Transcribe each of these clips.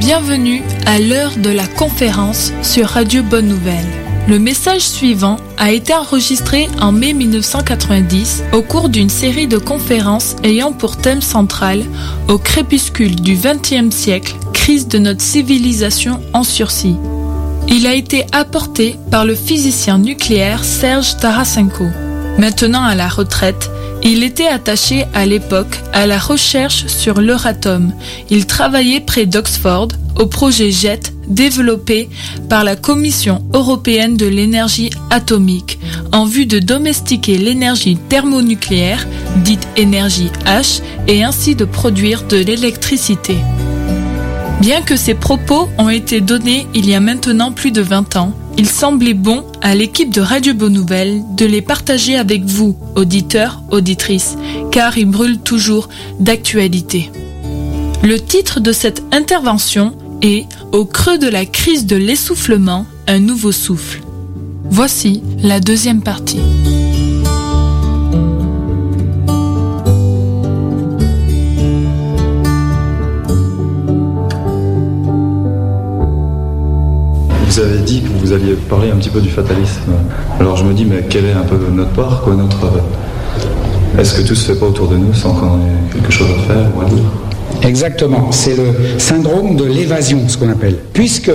Bienvenue à l'heure de la conférence sur Radio Bonne Nouvelle. Le message suivant a été enregistré en mai 1990 au cours d'une série de conférences ayant pour thème central « Au crépuscule du XXe siècle, crise de notre civilisation en sursis ». Il a été apporté par le physicien nucléaire Serge Tarasenko. Maintenant à la retraite, il était attaché à l'époque à la recherche sur l'Euratom. Il travaillait près d'Oxford au projet JET développé par la Commission européenne de l'énergie atomique en vue de domestiquer l'énergie thermonucléaire, dite énergie H, et ainsi de produire de l'électricité. Bien que ces propos ont été donnés il y a maintenant plus de 20 ans, il semblait bon à l'équipe de Radio Bonne Nouvelle de les partager avec vous, auditeurs, auditrices, car ils brûlent toujours d'actualité. Le titre de cette intervention est « Au creux de la crise de l'essoufflement, un nouveau souffle ». Voici la deuxième partie. Vous avez dit que vous alliez parler un petit peu du fatalisme. Alors je me dis, mais quelle est un peu notre part, quoi, Est-ce que tout se fait pas autour de nous sans qu'on ait quelque chose à faire ou à dire ? Exactement, c'est le syndrome de l'évasion, ce qu'on appelle. Puisque,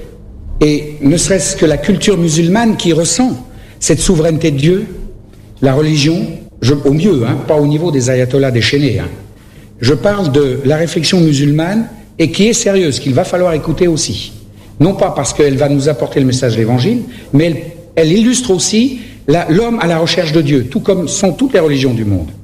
et ne serait-ce que la culture musulmane qui ressent cette souveraineté de Dieu, la religion, au mieux, pas au niveau des ayatollahs déchaînés. Je parle de la réflexion musulmane et qui est sérieuse, qu'il va falloir écouter aussi. Non pas parce qu'elle va nous apporter le message de l'Évangile, mais elle illustre aussi l'homme à la recherche de Dieu, tout comme sont toutes les religions du monde.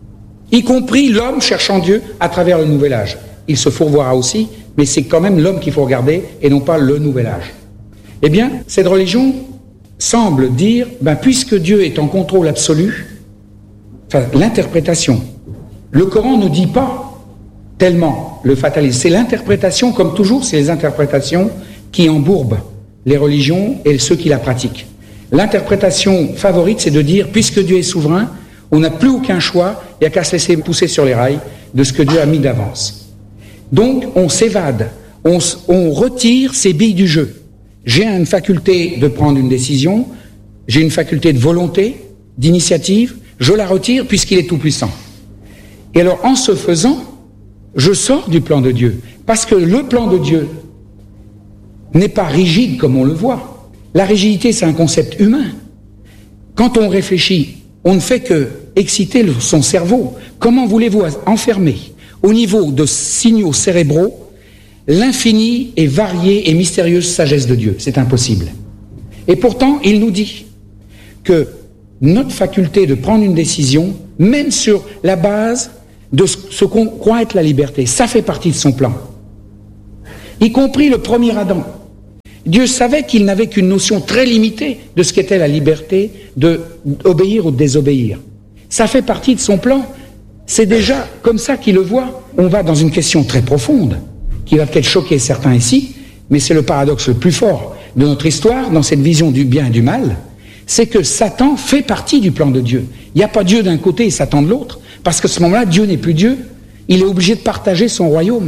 Y compris l'homme cherchant Dieu à travers le Nouvel Âge. Il se fourvoiera aussi, mais c'est quand même l'homme qu'il faut regarder et non pas le Nouvel Âge. Eh bien, cette religion semble dire, puisque Dieu est en contrôle absolu, l'interprétation. Le Coran ne dit pas tellement le fatalisme, c'est l'interprétation, comme toujours, c'est les interprétations qui embourbent les religions et ceux qui la pratiquent. L'interprétation favorite, c'est de dire, puisque Dieu est souverain, on n'a plus aucun choix, il n'y a qu'à se laisser pousser sur les rails de ce que Dieu a mis d'avance. Donc, on s'évade, on retire ses billes du jeu. J'ai une faculté de prendre une décision, j'ai une faculté de volonté, d'initiative, je la retire puisqu'il est tout-puissant. Et alors, en ce faisant, je sors du plan de Dieu, parce que le plan de Dieu n'est pas rigide comme on le voit. La rigidité, c'est un concept humain. Quand on réfléchit, on ne fait que exciter son cerveau. Comment voulez-vous enfermer au niveau de signaux cérébraux l'infinie et variée et mystérieuse sagesse de Dieu ? C'est impossible. Et pourtant, il nous dit que notre faculté de prendre une décision, même sur la base de ce qu'on croit être la liberté, ça fait partie de son plan. Y compris le premier Adam. Dieu savait qu'il n'avait qu'une notion très limitée de ce qu'était la liberté d'obéir ou de désobéir. Ça fait partie de son plan. C'est déjà comme ça qu'il le voit. On va dans une question très profonde, qui va peut-être choquer certains ici, mais c'est le paradoxe le plus fort de notre histoire, dans cette vision du bien et du mal, c'est que Satan fait partie du plan de Dieu. Il n'y a pas Dieu d'un côté et Satan de l'autre, parce qu'à ce moment-là, Dieu n'est plus Dieu. Il est obligé de partager son royaume.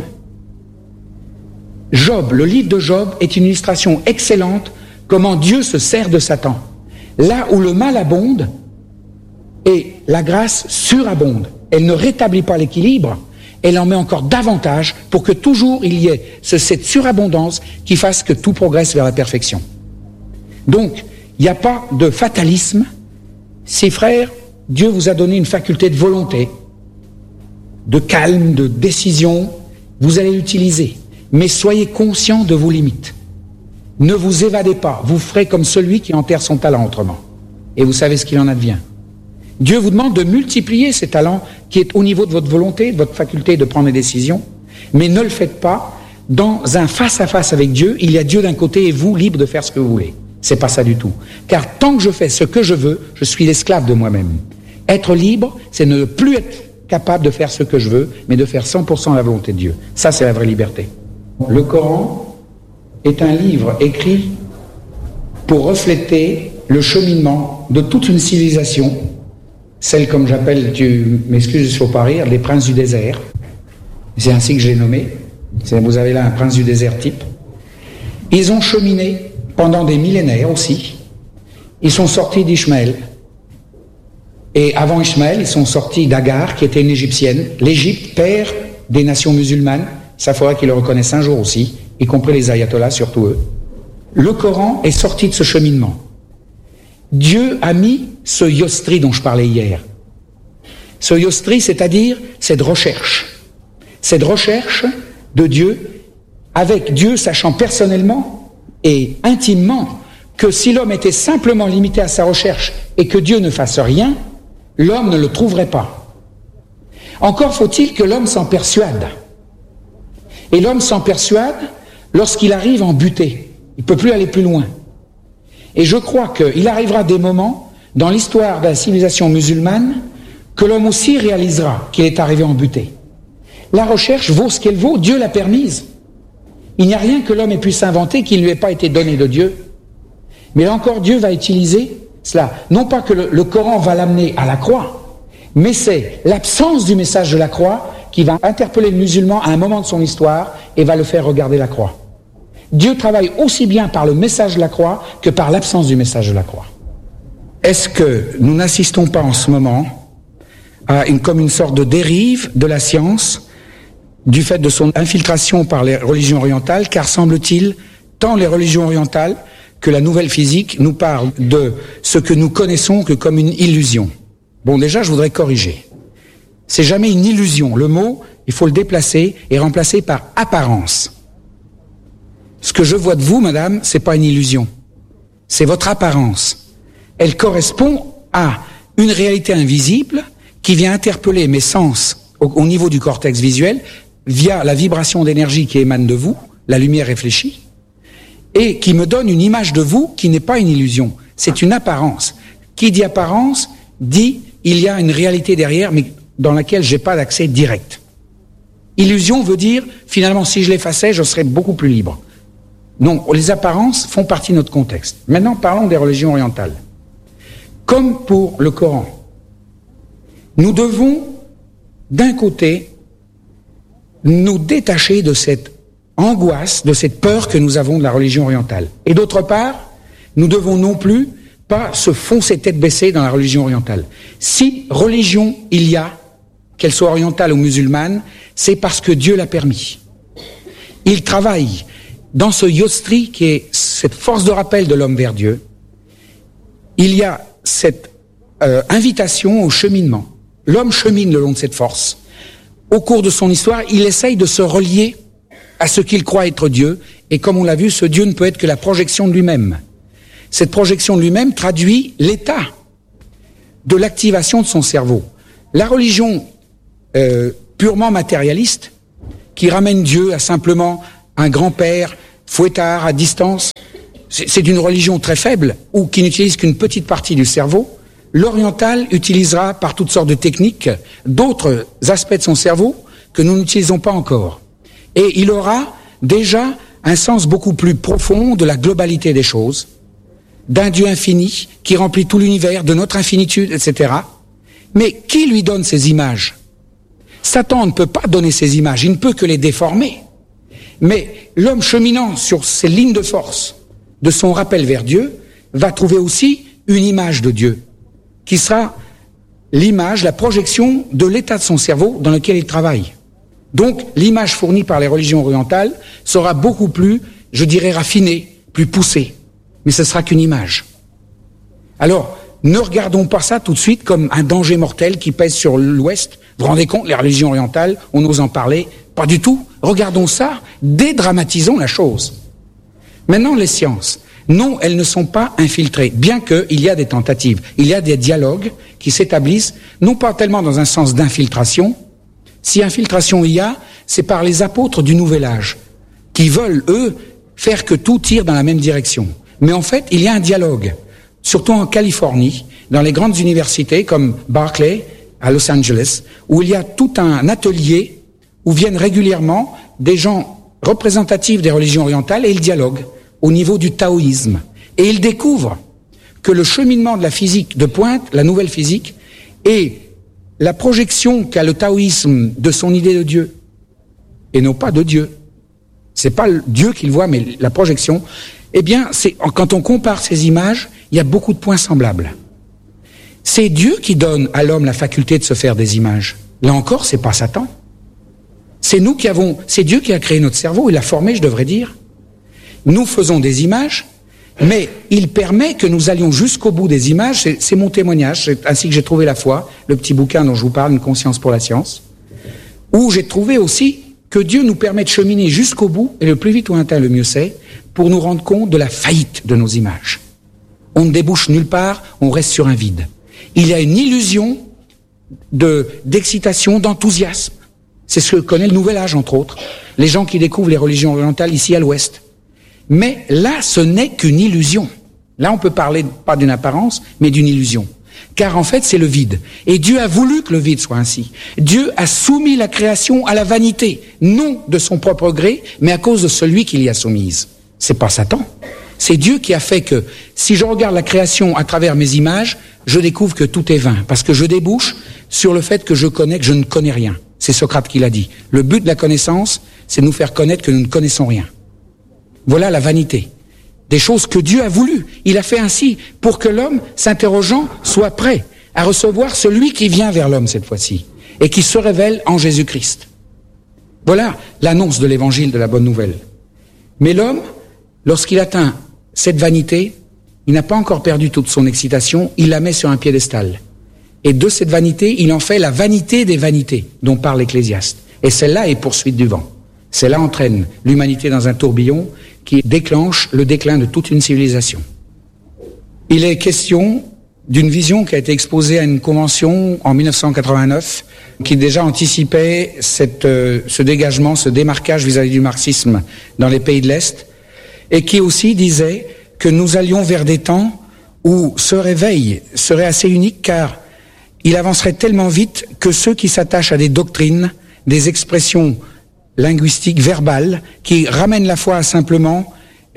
Job, le livre de Job est une illustration excellente comment Dieu se sert de Satan. Là où le mal abonde et la grâce surabonde, elle ne rétablit pas l'équilibre, elle en met encore davantage pour que toujours il y ait cette surabondance qui fasse que tout progresse vers la perfection. Donc, il n'y a pas de fatalisme. Si frères, Dieu vous a donné une faculté de volonté, de calme, de décision, vous allez l'utiliser. Mais soyez conscients de vos limites. Ne vous évadez pas, vous ferez comme celui qui enterre son talent autrement. Et vous savez ce qu'il en advient. Dieu vous demande de multiplier ces talents qui est au niveau de votre volonté, de votre faculté de prendre des décisions, mais ne le faites pas dans un face-à-face avec Dieu. Il y a Dieu d'un côté et vous, libre de faire ce que vous voulez. C'est pas ça du tout. Car tant que je fais ce que je veux, je suis l'esclave de moi-même. Être libre, c'est ne plus être capable de faire ce que je veux, mais de faire 100% la volonté de Dieu. Ça, c'est la vraie liberté. Le Coran est un livre écrit pour refléter le cheminement de toute une civilisation, celle comme j'appelle, tu m'excuses, il ne faut pas rire, les princes du désert. C'est ainsi que je l'ai nommé. Vous avez là un prince du désert type. Ils ont cheminé pendant des millénaires aussi. Ils sont sortis d'Ishmaël. Et avant Ishmaël, ils sont sortis d'Agar, qui était une Égyptienne. L'Égypte, père des nations musulmanes. Ça faudra qu'ils le reconnaissent un jour aussi, y compris les ayatollahs, surtout eux. Le Coran est sorti de ce cheminement. Dieu a mis ce yostri dont je parlais hier. Ce yostri, c'est-à-dire cette recherche de Dieu, avec Dieu sachant personnellement et intimement que si l'homme était simplement limité à sa recherche et que Dieu ne fasse rien, l'homme ne le trouverait pas. Encore faut-il que l'homme s'en persuade. Et l'homme s'en persuade lorsqu'il arrive en butée. Il ne peut plus aller plus loin. Et je crois qu'il arrivera des moments dans l'histoire de la civilisation musulmane que l'homme aussi réalisera qu'il est arrivé en butée. La recherche vaut ce qu'elle vaut, Dieu l'a permise. Il n'y a rien que l'homme ait pu s'inventer qui ne lui ait pas été donné de Dieu. Mais là encore, Dieu va utiliser cela. Non pas que le Coran va l'amener à la croix, mais c'est l'absence du message de la croix qui va interpeller le musulman à un moment de son histoire et va le faire regarder la croix. Dieu travaille aussi bien par le message de la croix que par l'absence du message de la croix. Est-ce que nous n'assistons pas en ce moment à comme une sorte de dérive de la science du fait de son infiltration par les religions orientales, car semble-t-il, tant les religions orientales que la nouvelle physique nous parlent de ce que nous connaissons que comme une illusion. Bon, déjà, je voudrais corriger. C'est jamais une illusion. Le mot, il faut le déplacer et remplacer par apparence. Ce que je vois de vous, madame, c'est pas une illusion. C'est votre apparence. Elle correspond à une réalité invisible qui vient interpeller mes sens au niveau du cortex visuel via la vibration d'énergie qui émane de vous, la lumière réfléchie, et qui me donne une image de vous qui n'est pas une illusion. C'est une apparence. Qui dit apparence, dit il y a une réalité derrière, mais dans laquelle j'ai pas d'accès direct. Illusion veut dire, finalement, si je l'effaçais, je serais beaucoup plus libre. Non, les apparences font partie de notre contexte. Maintenant, parlons des religions orientales. Comme pour le Coran, nous devons, d'un côté, nous détacher de cette angoisse, de cette peur que nous avons de la religion orientale. Et d'autre part, nous devons non plus pas se foncer tête baissée dans la religion orientale. Si religion il y a, qu'elle soit orientale ou musulmane, c'est parce que Dieu l'a permis. Il travaille dans ce yostri qui est cette force de rappel de l'homme vers Dieu. Il y a cette invitation au cheminement. L'homme chemine le long de cette force. Au cours de son histoire, il essaye de se relier à ce qu'il croit être Dieu, et comme on l'a vu, ce Dieu ne peut être que la projection de lui-même. Cette projection de lui-même traduit l'état de l'activation de son cerveau. La religion purement matérialiste, qui ramène Dieu à simplement un grand-père fouettard à distance, c'est une religion très faible, ou qui n'utilise qu'une petite partie du cerveau. L'oriental utilisera par toutes sortes de techniques d'autres aspects de son cerveau que nous n'utilisons pas encore. Et il aura déjà un sens beaucoup plus profond de la globalité des choses, d'un Dieu infini qui remplit tout l'univers, de notre infinitude, etc. Mais qui lui donne ces images? Satan ne peut pas donner ces images, il ne peut que les déformer. Mais l'homme cheminant sur ces lignes de force de son rappel vers Dieu va trouver aussi une image de Dieu, qui sera l'image, la projection de l'état de son cerveau dans lequel il travaille. Donc, l'image fournie par les religions orientales sera beaucoup plus, je dirais, raffinée, plus poussée. Mais ce sera qu'une image. Alors, ne regardons pas ça tout de suite comme un danger mortel qui pèse sur l'Ouest. Vous vous rendez compte, les religions orientales, on ose en parler? Pas du tout. Regardons ça, dédramatisons la chose. Maintenant, les sciences. Non, elles ne sont pas infiltrées, bien qu'il y a des tentatives. Il y a des dialogues qui s'établissent, non pas tellement dans un sens d'infiltration. Si infiltration il y a, c'est par les apôtres du Nouvel Âge, qui veulent, eux, faire que tout tire dans la même direction. Mais en fait, il y a un dialogue, surtout en Californie, dans les grandes universités comme Berkeley, à Los Angeles, où il y a tout un atelier où viennent régulièrement des gens représentatifs des religions orientales et ils dialoguent au niveau du taoïsme. Et ils découvrent que le cheminement de la physique de pointe, la nouvelle physique, et la projection qu'a le taoïsme de son idée de Dieu, et non pas de Dieu, c'est pas Dieu qui le voit, mais la projection, eh bien, quand on compare ces images, il y a beaucoup de points semblables. C'est Dieu qui donne à l'homme la faculté de se faire des images. Là encore, c'est pas Satan. C'est Dieu qui a créé notre cerveau, il l'a formé, je devrais dire. Nous faisons des images, mais il permet que nous allions jusqu'au bout des images. C'est mon témoignage, c'est ainsi que j'ai trouvé la foi, le petit bouquin dont je vous parle, Une conscience pour la science, où j'ai trouvé aussi que Dieu nous permet de cheminer jusqu'au bout, et le plus vite on atteint, le mieux c'est, pour nous rendre compte de la faillite de nos images. On ne débouche nulle part, on reste sur un vide. Il y a une illusion d'excitation, d'enthousiasme. C'est ce que connaît le Nouvel Âge, entre autres. Les gens qui découvrent les religions orientales ici à l'Ouest. Mais là, ce n'est qu'une illusion. Là, on peut parler pas d'une apparence, mais d'une illusion. Car en fait, c'est le vide. Et Dieu a voulu que le vide soit ainsi. Dieu a soumis la création à la vanité, non de son propre gré, mais à cause de celui qui l'y a soumise. C'est pas Satan. C'est Dieu qui a fait que, si je regarde la création à travers mes images, je découvre que tout est vain, parce que je débouche sur le fait que je ne connais rien. C'est Socrate qui l'a dit. Le but de la connaissance, c'est de nous faire connaître que nous ne connaissons rien. Voilà la vanité. Des choses que Dieu a voulu. Il a fait ainsi pour que l'homme, s'interrogeant, soit prêt à recevoir celui qui vient vers l'homme cette fois-ci et qui se révèle en Jésus-Christ. Voilà l'annonce de l'évangile de la bonne nouvelle. Mais l'homme, lorsqu'il atteint cette vanité, il n'a pas encore perdu toute son excitation, il la met sur un piédestal. Et de cette vanité, il en fait la vanité des vanités dont parle l'Ecclésiaste. Et celle-là est poursuite du vent. Celle-là entraîne l'humanité dans un tourbillon qui déclenche le déclin de toute une civilisation. Il est question d'une vision qui a été exposée à une convention en 1989, qui déjà anticipait ce dégagement, ce démarquage vis-à-vis du marxisme dans les pays de l'Est, et qui aussi disait que nous allions vers des temps où ce réveil serait assez unique, car il avancerait tellement vite que ceux qui s'attachent à des doctrines, des expressions linguistiques, verbales, qui ramènent la foi à simplement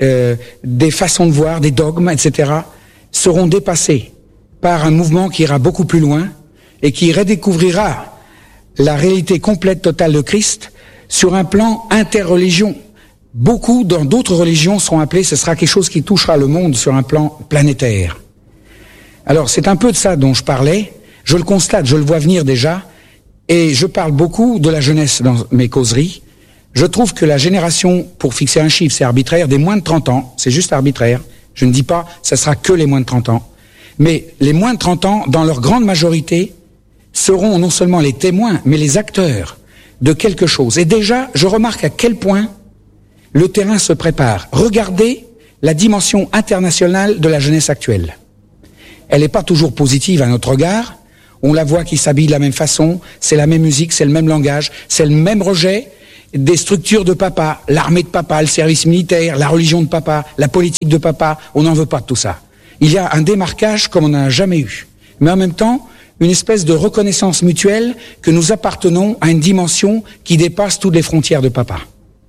des façons de voir, des dogmes, etc., seront dépassés par un mouvement qui ira beaucoup plus loin et qui redécouvrira la réalité complète, totale de Christ sur un plan interreligion. Beaucoup dans d'autres religions seront appelées, ce sera quelque chose qui touchera le monde sur un plan planétaire. Alors c'est un peu de ça dont je parlais, je le constate, je le vois venir déjà, et je parle beaucoup de la jeunesse dans mes causeries. Je trouve que la génération, pour fixer un chiffre, c'est arbitraire, des moins de 30 ans, c'est juste arbitraire, je ne dis pas ça sera que les moins de 30 ans, mais les moins de 30 ans, dans leur grande majorité, seront non seulement les témoins, mais les acteurs de quelque chose. Et déjà, je remarque à quel point le terrain se prépare. Regardez la dimension internationale de la jeunesse actuelle. Elle n'est pas toujours positive à notre regard. On la voit qui s'habille de la même façon, c'est la même musique, c'est le même langage, c'est le même rejet des structures de papa, l'armée de papa, le service militaire, la religion de papa, la politique de papa. On n'en veut pas de tout ça. Il y a un démarquage comme on n'en a jamais eu. Mais en même temps, une espèce de reconnaissance mutuelle que nous appartenons à une dimension qui dépasse toutes les frontières de papa.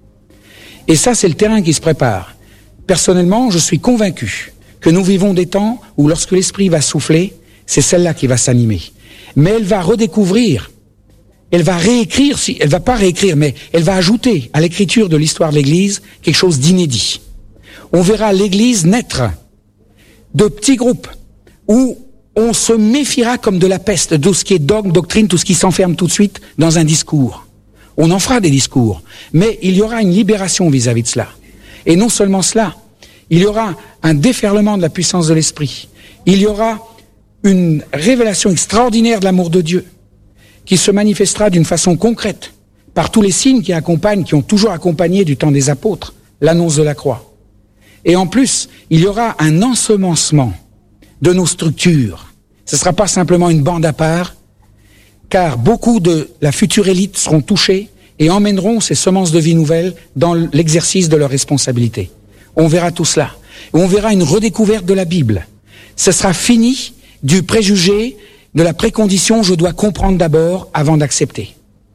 Et ça, c'est le terrain qui se prépare. Personnellement, je suis convaincu que nous vivons des temps où lorsque l'esprit va souffler, c'est celle-là qui va s'animer. Mais elle va redécouvrir, elle va réécrire, elle va pas réécrire, mais elle va ajouter à l'écriture de l'histoire de l'Église quelque chose d'inédit. On verra l'Église naître de petits groupes où on se méfiera comme de la peste de tout ce qui est dogme, doctrine, tout ce qui s'enferme tout de suite dans un discours. On en fera des discours, mais il y aura une libération vis-à-vis de cela. Et non seulement cela, il y aura un déferlement de la puissance de l'esprit. Il y aura une révélation extraordinaire de l'amour de Dieu qui se manifestera d'une façon concrète par tous les signes qui accompagnent, qui ont toujours accompagné du temps des apôtres, l'annonce de la croix. Et en plus, il y aura un ensemencement de nos structures. Ce ne sera pas simplement une bande à part, car beaucoup de la future élite seront touchés et emmèneront ces semences de vie nouvelle dans l'exercice de leurs responsabilités. On verra tout cela. On verra une redécouverte de la Bible. Ce sera fini du préjugé, de la précondition, je dois comprendre d'abord avant d'accepter.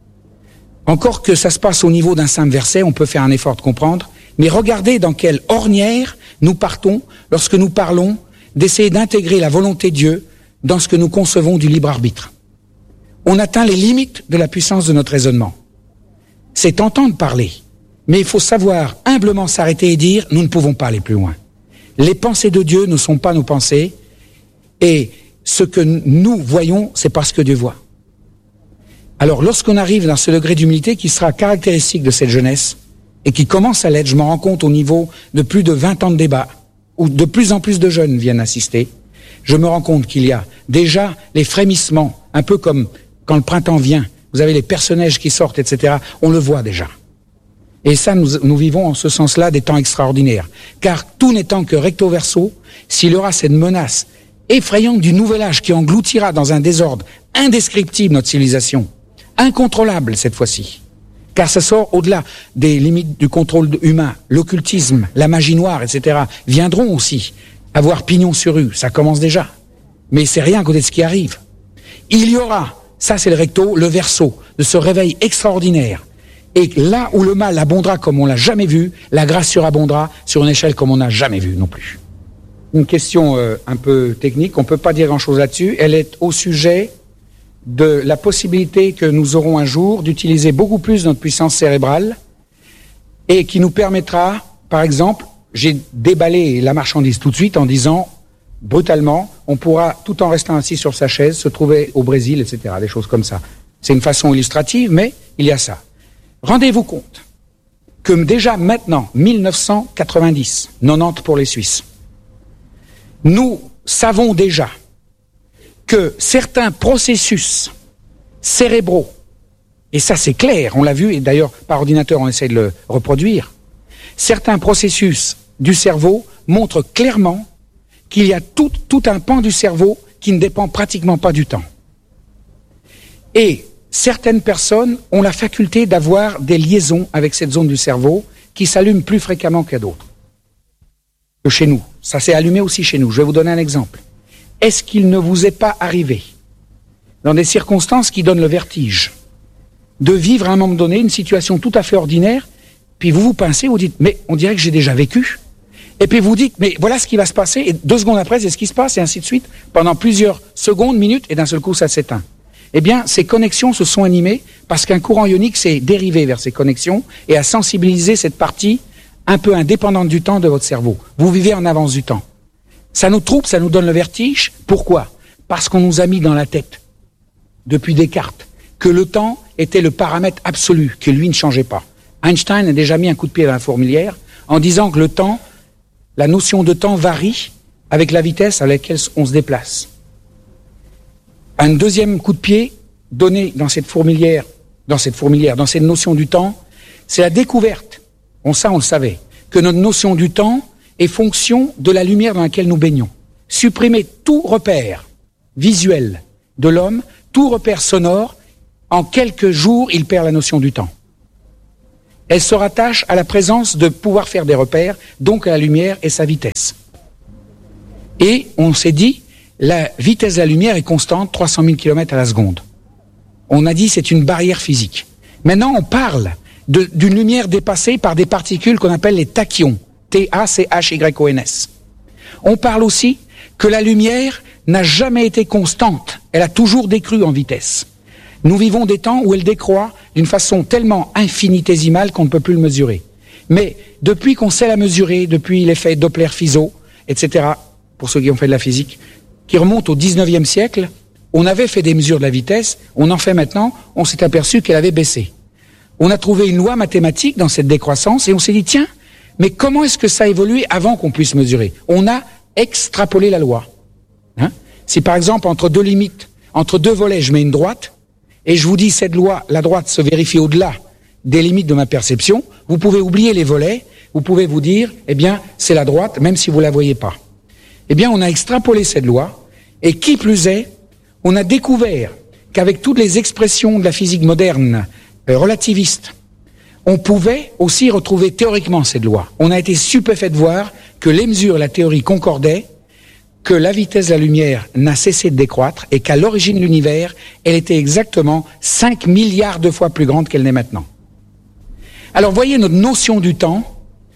Encore que ça se passe au niveau d'un simple verset, on peut faire un effort de comprendre, mais regardez dans quelle ornière nous partons lorsque nous parlons d'essayer d'intégrer la volonté de Dieu dans ce que nous concevons du libre arbitre. On atteint les limites de la puissance de notre raisonnement. C'est tentant de parler, Mais il faut savoir humblement s'arrêter et dire, nous ne pouvons pas aller plus loin. Les pensées de Dieu ne sont pas nos pensées, et ce que nous voyons, c'est parce que Dieu voit. Alors, lorsqu'on arrive dans ce degré d'humilité qui sera caractéristique de cette jeunesse, et qui commence à l'être, je m'en rends compte au niveau de plus de 20 ans de débat, où de plus en plus de jeunes viennent assister, je me rends compte qu'il y a déjà les frémissements, un peu comme quand le printemps vient, vous avez les personnages qui sortent, etc., on le voit déjà. Et ça, nous vivons en ce sens-là des temps extraordinaires. Car tout n'étant que recto verso, s'il y aura cette menace effrayante du nouvel âge qui engloutira dans un désordre indescriptible notre civilisation, incontrôlable cette fois-ci, car ça sort au-delà des limites du contrôle humain, l'occultisme, la magie noire, etc., viendront aussi avoir pignon sur rue, ça commence déjà. Mais c'est rien à côté de ce qui arrive. Il y aura, ça c'est le recto, le verso, de ce réveil extraordinaire. Et là où le mal abondera comme on l'a jamais vu, la grâce surabondera sur une échelle comme on n'a jamais vu non plus. Une question un peu technique, on ne peut pas dire grand-chose là-dessus, elle est au sujet de la possibilité que nous aurons un jour d'utiliser beaucoup plus notre puissance cérébrale et qui nous permettra, par exemple, j'ai déballé la marchandise tout de suite en disant, brutalement, on pourra, tout en restant assis sur sa chaise, se trouver au Brésil, etc., des choses comme ça. C'est une façon illustrative, mais il y a ça. Rendez-vous compte que déjà maintenant, 1990, 90 pour les Suisses, nous savons déjà que certains processus cérébraux, et ça c'est clair, on l'a vu, et d'ailleurs par ordinateur on essaie de le reproduire, certains processus du cerveau montrent clairement qu'il y a tout un pan du cerveau qui ne dépend pratiquement pas du temps. Et certaines personnes ont la faculté d'avoir des liaisons avec cette zone du cerveau qui s'allument plus fréquemment que d'autres. Que chez nous. Ça s'est allumé aussi chez nous. Je vais vous donner un exemple. Est-ce qu'il ne vous est pas arrivé, dans des circonstances qui donnent le vertige, de vivre à un moment donné une situation tout à fait ordinaire, puis vous vous pincez, vous dites, mais on dirait que j'ai déjà vécu, et puis vous dites, mais voilà ce qui va se passer, et 2 secondes après, c'est ce qui se passe, et ainsi de suite, pendant plusieurs secondes, minutes, et d'un seul coup, ça s'éteint. Eh bien, ces connexions se sont animées parce qu'un courant ionique s'est dérivé vers ces connexions et a sensibilisé cette partie un peu indépendante du temps de votre cerveau. Vous vivez en avance du temps. Ça nous trouble, ça nous donne le vertige. Pourquoi? Parce qu'on nous a mis dans la tête, depuis Descartes, que le temps était le paramètre absolu, que lui ne changeait pas. Einstein a déjà mis un coup de pied dans la fourmilière en disant que le temps, la notion de temps varie avec la vitesse à laquelle on se déplace. Un deuxième coup de pied donné dans cette fourmilière, dans cette notion du temps, c'est la découverte, on le savait, que notre notion du temps est fonction de la lumière dans laquelle nous baignons. Supprimer tout repère visuel de l'homme, tout repère sonore, en quelques jours, il perd la notion du temps. Elle se rattache à la présence de pouvoir faire des repères, donc à la lumière et sa vitesse. Et on s'est dit, la vitesse de la lumière est constante, 300 000 km à la seconde. On a dit c'est une barrière physique. Maintenant, on parle d'une lumière dépassée par des particules qu'on appelle les tachyons, T-A-C-H-Y-O-N-S. On parle aussi que la lumière n'a jamais été constante, elle a toujours décru en vitesse. Nous vivons des temps où elle décroît d'une façon tellement infinitésimale qu'on ne peut plus le mesurer. Mais depuis qu'on sait la mesurer, depuis l'effet Doppler-Fizeau, etc., pour ceux qui ont fait de la physique, qui remonte au 19e siècle, on avait fait des mesures de la vitesse, on en fait maintenant, on s'est aperçu qu'elle avait baissé. On a trouvé une loi mathématique dans cette décroissance et on s'est dit, tiens, mais comment est-ce que ça a évolué avant qu'on puisse mesurer? On a extrapolé la loi. Si par exemple, entre 2 limites, entre 2 volets, je mets une droite, et je vous dis, cette loi, la droite se vérifie au-delà des limites de ma perception, vous pouvez oublier les volets, vous pouvez vous dire, eh bien, c'est la droite, même si vous la voyez pas. Eh bien, on a extrapolé cette loi, et qui plus est, on a découvert qu'avec toutes les expressions de la physique moderne, relativiste, on pouvait aussi retrouver théoriquement cette loi. On a été stupéfait de voir que les mesures et la théorie concordaient, que la vitesse de la lumière n'a cessé de décroître et qu'à l'origine de l'univers, elle était exactement 5 milliards de fois plus grande qu'elle n'est maintenant. Alors voyez notre notion du temps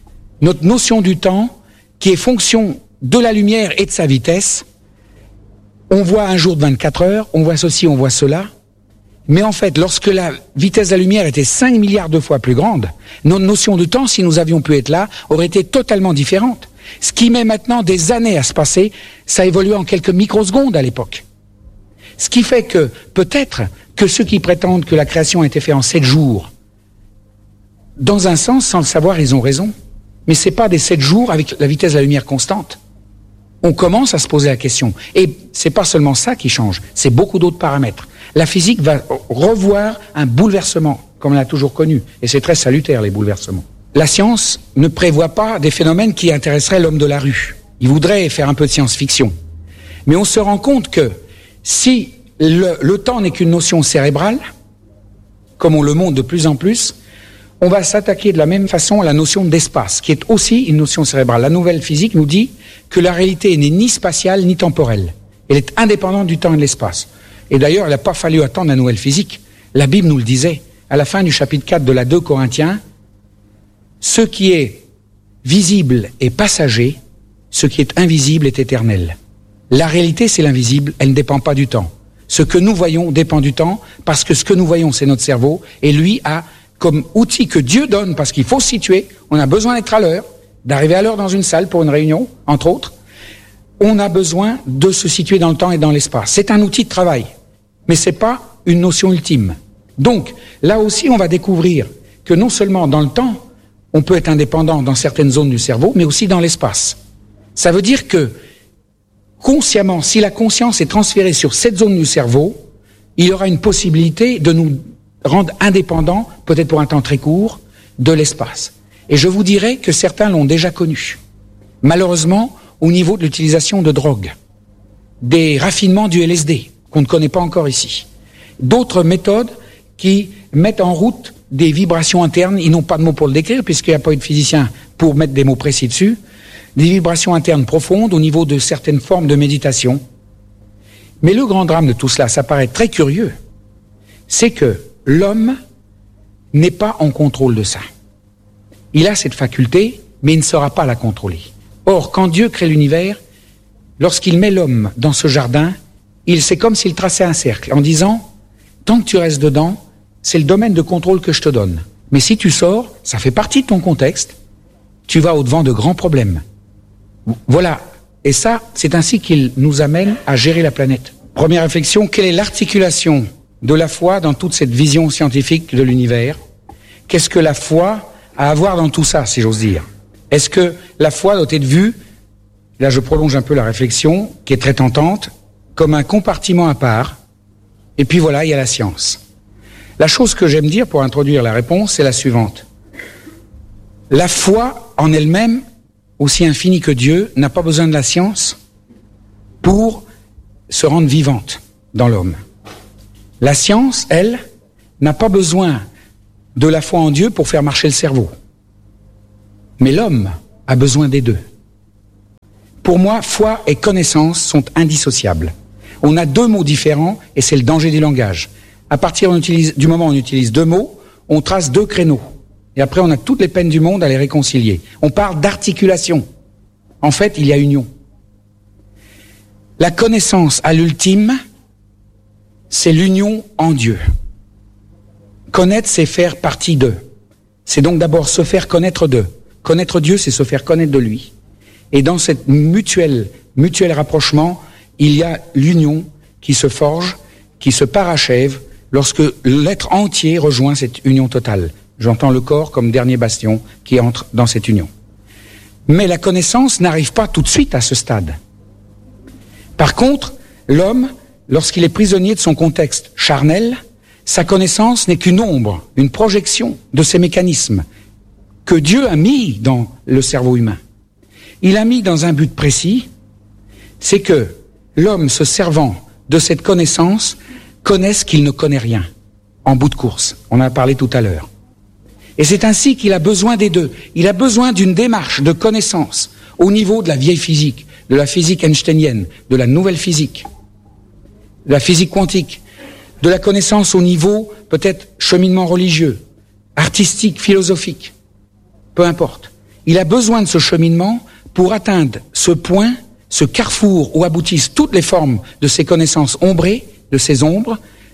qui est fonction de la lumière et de sa vitesse. On voit un jour de 24 heures, on voit ceci, on voit cela. Mais en fait, lorsque la vitesse de la lumière était 5 milliards de fois plus grande, notre notion de temps, si nous avions pu être là, aurait été totalement différente. Ce qui met maintenant des années à se passer, ça a évolué en quelques microsecondes à l'époque. Ce qui fait que, peut-être, que ceux qui prétendent que la création a été faite en 7 jours, dans un sens, sans le savoir, ils ont raison. Mais c'est pas des 7 jours avec la vitesse de la lumière constante. On commence à se poser la question. Et c'est pas seulement ça qui change, c'est beaucoup d'autres paramètres. La physique va revoir un bouleversement, comme on l'a toujours connu. Et c'est très salutaire, les bouleversements. La science ne prévoit pas des phénomènes qui intéresseraient l'homme de la rue. Il voudrait faire un peu de science-fiction. Mais on se rend compte que si le temps n'est qu'une notion cérébrale, comme on le montre de plus en plus, on va s'attaquer de la même façon à la notion d'espace, qui est aussi une notion cérébrale. La nouvelle physique nous dit que la réalité n'est ni spatiale ni temporelle. Elle est indépendante du temps et de l'espace. Et d'ailleurs, il n'a pas fallu attendre la nouvelle physique. La Bible nous le disait. À la fin du chapitre 4 de la 2 Corinthiens, ce qui est visible est passager, ce qui est invisible est éternel. La réalité, c'est l'invisible, elle ne dépend pas du temps. Ce que nous voyons dépend du temps, parce que ce que nous voyons, c'est notre cerveau, et lui a comme outil que Dieu donne, parce qu'il faut se situer, on a besoin d'être à l'heure, d'arriver à l'heure dans une salle pour une réunion, entre autres, on a besoin de se situer dans le temps et dans l'espace. C'est un outil de travail, mais c'est pas une notion ultime. Donc, là aussi, on va découvrir que non seulement dans le temps, on peut être indépendant dans certaines zones du cerveau, mais aussi dans l'espace. Ça veut dire que, consciemment, si la conscience est transférée sur cette zone du cerveau, il y aura une possibilité de nous rendre indépendants, peut-être pour un temps très court, de l'espace. Et je vous dirais que certains l'ont déjà connu. Malheureusement, au niveau de l'utilisation de drogues, des raffinements du LSD, qu'on ne connaît pas encore ici. D'autres méthodes qui mettent en route des vibrations internes, ils n'ont pas de mots pour le décrire, puisqu'il n'y a pas eu de physicien pour mettre des mots précis dessus, des vibrations internes profondes au niveau de certaines formes de méditation. Mais le grand drame de tout cela, ça paraît très curieux, c'est que l'homme n'est pas en contrôle de ça. Il a cette faculté, mais il ne saura pas la contrôler. Or, quand Dieu crée l'univers, lorsqu'il met l'homme dans ce jardin, c'est comme s'il traçait un cercle, en disant, tant que tu restes dedans, c'est le domaine de contrôle que je te donne. Mais si tu sors, ça fait partie de ton contexte, tu vas au-devant de grands problèmes. Voilà. Et ça, c'est ainsi qu'il nous amène à gérer la planète. Première réflexion, quelle est l'articulation de la foi dans toute cette vision scientifique de l'univers? Qu'est-ce que la foi a à voir dans tout ça, si j'ose dire? Est-ce que la foi doit être vue, là je prolonge un peu la réflexion, qui est très tentante, comme un compartiment à part, et puis voilà, il y a la science. La chose que j'aime dire pour introduire la réponse, c'est la suivante. La foi en elle-même, aussi infinie que Dieu, n'a pas besoin de la science pour se rendre vivante dans l'homme. La science, elle, n'a pas besoin de la foi en Dieu pour faire marcher le cerveau. Mais l'homme a besoin des deux. Pour moi, foi et connaissance sont indissociables. On a deux mots différents et c'est le danger du langage. À partir du moment où on utilise deux mots, on trace deux créneaux. Et après, on a toutes les peines du monde à les réconcilier. On parle d'articulation. En fait, il y a union. La connaissance à l'ultime, c'est l'union en Dieu. Connaître, c'est faire partie d'eux. C'est donc d'abord se faire connaître d'eux. Connaître Dieu, c'est se faire connaître de lui. Et dans cette mutuel rapprochement, il y a l'union qui se forge, qui se parachève lorsque l'être entier rejoint cette union totale. J'entends le corps comme dernier bastion qui entre dans cette union. Mais la connaissance n'arrive pas tout de suite à ce stade. Par contre, l'homme, lorsqu'il est prisonnier de son contexte charnel, sa connaissance n'est qu'une ombre, une projection de ces mécanismes que Dieu a mis dans le cerveau humain. Il a mis dans un but précis, c'est que l'homme se servant de cette connaissance connaisse qu'il ne connaît rien, en bout de course. On en a parlé tout à l'heure. Et c'est ainsi qu'il a besoin des deux. Il a besoin d'une démarche de connaissance au niveau de la vieille physique, de la physique einsteinienne, de la nouvelle physique, de la physique quantique, de la connaissance au niveau peut-être cheminement religieux, artistique, philosophique, peu importe. Il a besoin de ce cheminement pour atteindre ce point, ce carrefour où aboutissent toutes les formes de ces connaissances ombrées, de ces ombres,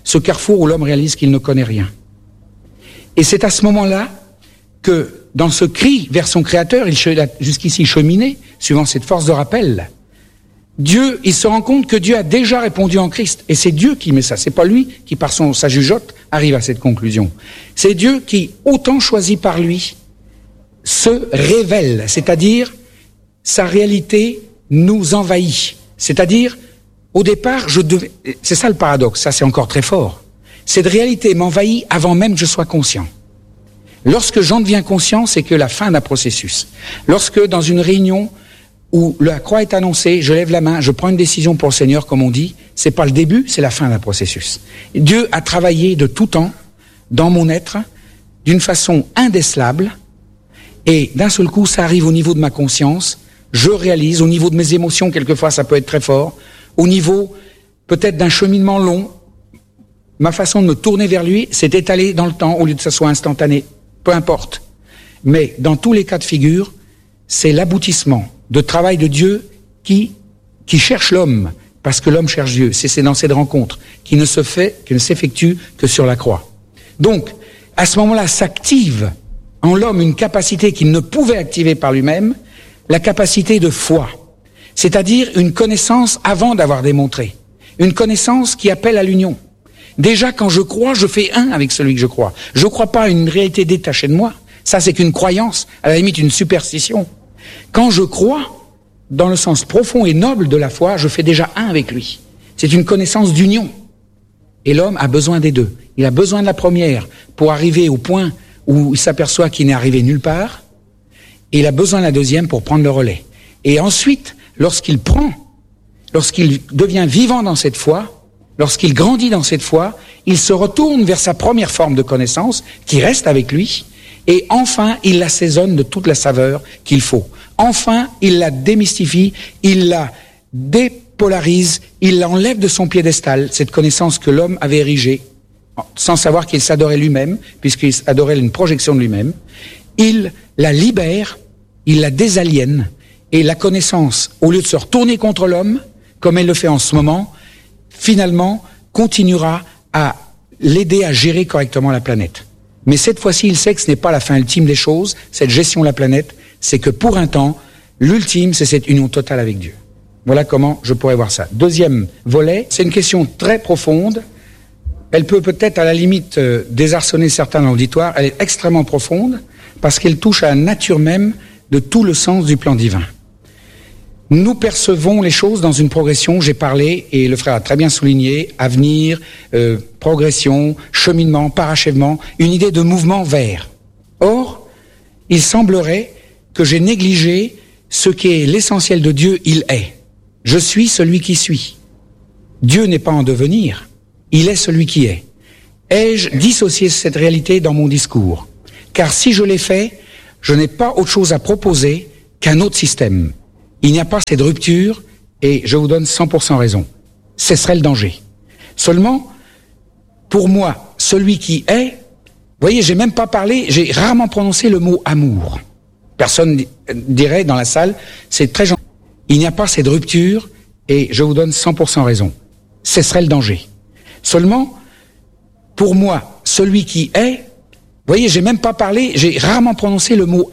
ce carrefour où l'homme réalise qu'il ne connaît rien. Et c'est à ce moment-là que, dans ce cri vers son Créateur, il a jusqu'ici cheminé, suivant cette force de rappel, Dieu, il se rend compte que Dieu a déjà répondu en Christ. Et c'est Dieu qui met ça. C'est pas lui qui, par sa jugeote, arrive à cette conclusion. C'est Dieu qui, autant choisi par lui, se révèle. C'est-à-dire, sa réalité nous envahit. C'est-à-dire, au départ, c'est ça le paradoxe, ça c'est encore très fort. Cette réalité m'envahit avant même que je sois conscient. Lorsque j'en deviens conscient, c'est que la fin d'un processus. Lorsque, dans une réunion où la croix est annoncée, je lève la main, je prends une décision pour le Seigneur, comme on dit, c'est pas le début, c'est la fin d'un processus. Dieu a travaillé de tout temps dans mon être, d'une façon indécelable, et d'un seul coup, ça arrive au niveau de ma conscience, je réalise, au niveau de mes émotions, quelquefois ça peut être très fort, au niveau peut-être d'un cheminement long, ma façon de me tourner vers lui s'est étalée dans le temps au lieu de que ça soit instantané, peu importe. Mais dans tous les cas de figure, c'est l'aboutissement de travail de Dieu qui cherche l'homme, parce que l'homme cherche Dieu. C'est dans cette rencontre qui ne s'effectue que sur la croix. Donc, à ce moment-là, s'active en l'homme une capacité qu'il ne pouvait activer par lui-même, la capacité de foi. C'est-à-dire une connaissance avant d'avoir démontré. Une connaissance qui appelle à l'union. Déjà, quand je crois, je fais un avec celui que je crois. Je ne crois pas à une réalité détachée de moi. Ça, c'est qu'une croyance, à la limite une superstition. Quand je crois, dans le sens profond et noble de la foi, je fais déjà un avec lui. C'est une connaissance d'union. Et l'homme a besoin des deux. Il a besoin de la première pour arriver au point où il s'aperçoit qu'il n'est arrivé nulle part. Et il a besoin de la deuxième pour prendre le relais. Et ensuite, lorsqu'il devient vivant dans cette foi, lorsqu'il grandit dans cette foi, il se retourne vers sa première forme de connaissance qui reste avec lui. Et enfin, il l'assaisonne de toute la saveur qu'il faut. Enfin, il la démystifie, il la dépolarise, il l'enlève de son piédestal, cette connaissance que l'homme avait érigée, sans savoir qu'il s'adorait lui-même, puisqu'il adorait une projection de lui-même. Il la libère, il la désaliène, et la connaissance, au lieu de se retourner contre l'homme, comme elle le fait en ce moment, finalement, continuera à l'aider à gérer correctement la planète. Mais cette fois-ci, il sait que ce n'est pas la fin ultime des choses, cette gestion de la planète, c'est que pour un temps, l'ultime, c'est cette union totale avec Dieu. Voilà comment je pourrais voir ça. Deuxième volet, c'est une question très profonde. Elle peut peut-être à la limite désarçonner certains dans l'auditoire. Elle est extrêmement profonde parce qu'elle touche à la nature même de tout le sens du plan divin. Nous percevons les choses dans une progression, j'ai parlé, et le frère a très bien souligné, avenir, progression, cheminement, parachèvement, une idée de mouvement vers. Or, il semblerait que j'ai négligé ce qui est l'essentiel de Dieu, il est. Je suis celui qui suis. Dieu n'est pas en devenir, il est celui qui est. Ai-je dissocié cette réalité dans mon discours? Car si je l'ai fait, je n'ai pas autre chose à proposer qu'un autre système. Il n'y a pas cette rupture, et je vous donne 100% raison. Ce serait le danger. Seulement, pour moi, celui qui est, vous voyez, j'ai même pas parlé, j'ai rarement prononcé le mot amour. Personne dirait dans la salle, c'est très gentil. Il n'y a pas cette rupture, et je vous donne 100% raison. Ce serait le danger. Seulement, pour moi, celui qui est, vous voyez, j'ai même pas parlé, j'ai rarement prononcé le mot